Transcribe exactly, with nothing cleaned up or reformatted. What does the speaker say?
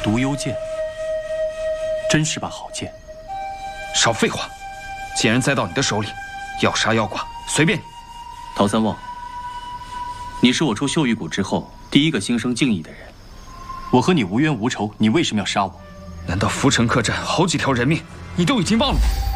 毒幽剑，真是把好剑。 少废话！既然栽到你的手里，要杀要剐随便你。 陶三旺，你是我出秀玉谷之后第一个心生敬意的人。我和你无冤无仇，你为什么要杀我？ 难道浮城客栈好几条人命，你都已经忘了吗？